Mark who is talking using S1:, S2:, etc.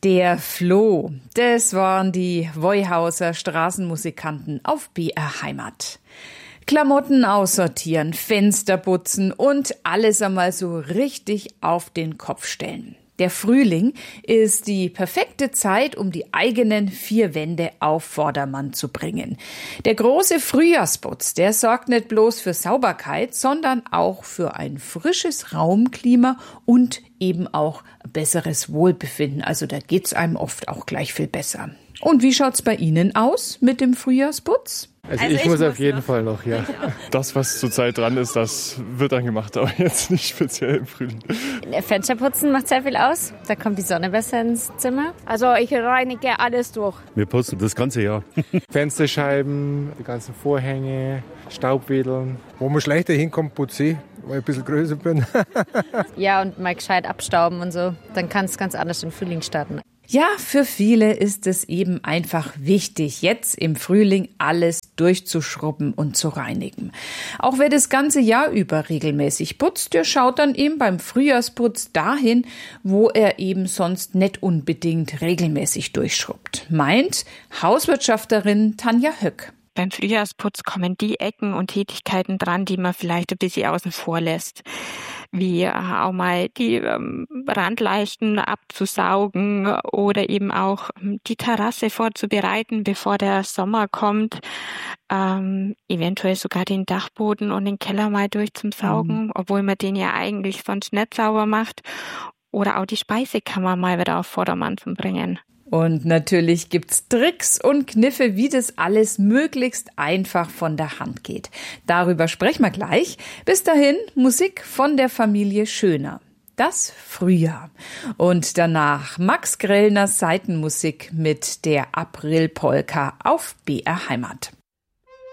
S1: Der Floh, das waren die Weuhauser Straßenmusikanten auf BR Heimat. Klamotten aussortieren, Fenster putzen und alles einmal so richtig auf den Kopf stellen. Der Frühling ist die perfekte Zeit, um die eigenen vier Wände auf Vordermann zu bringen. Der große Frühjahrsputz, der sorgt nicht bloß für Sauberkeit, sondern auch für ein frisches Raumklima und eben auch besseres Wohlbefinden. Also da geht's einem oft auch gleich viel besser. Und wie schaut's bei Ihnen aus mit dem Frühjahrsputz?
S2: Also ich muss auf jeden Fall noch, ja. Das, was zurzeit dran ist, das wird dann gemacht, aber jetzt nicht speziell im Frühling.
S3: Fensterputzen macht sehr viel aus. Da kommt die Sonne besser ins Zimmer.
S4: Also ich reinige alles durch.
S5: Wir putzen das ganze Jahr.
S6: Fensterscheiben, die ganzen Vorhänge, Staubwedeln.
S7: Wo man schlechter hinkommt, putze ich, weil ich ein bisschen größer bin.
S3: Ja, und mal gescheit abstauben und so. Dann kann es ganz anders im Frühling starten.
S1: Ja, für viele ist es eben einfach wichtig, jetzt im Frühling alles durchzuschrubben und zu reinigen. Auch wer das ganze Jahr über regelmäßig putzt, der schaut dann eben beim Frühjahrsputz dahin, wo er eben sonst nicht unbedingt regelmäßig durchschrubbt. Meint Hauswirtschafterin Tanja Höck.
S8: Beim Frühjahrsputz kommen die Ecken und Tätigkeiten dran, die man vielleicht ein bisschen außen vor lässt. Wie auch mal die Randleisten abzusaugen oder eben auch die Terrasse vorzubereiten, bevor der Sommer kommt. Eventuell sogar den Dachboden und den Keller mal durchzusaugen, obwohl man den ja eigentlich sonst nicht sauber macht. Oder auch die Speisekammer mal wieder auf Vordermann zu bringen.
S1: Und natürlich gibt's Tricks und Kniffe, wie das alles möglichst einfach von der Hand geht. Darüber sprechen wir gleich. Bis dahin Musik von der Familie Schöner. Das Frühjahr. Und danach Max Grellners Seitenmusik mit der Aprilpolka auf BR Heimat.